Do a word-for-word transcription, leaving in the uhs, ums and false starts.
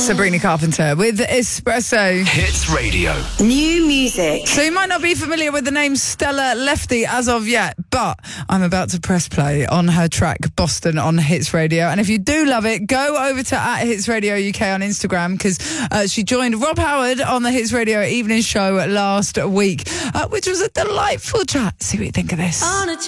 Sabrina Carpenter with Espresso. Hits Radio. New music. So you might not be familiar with the name Stella Lefty as of yet, but I'm about to press play on her track Boston on Hits Radio. And if you do love it, go over to at Hits Radio U K on Instagram, because uh, she joined Rob Howard on the Hits Radio evening show last week, uh, which was a delightful chat. See what you think of this.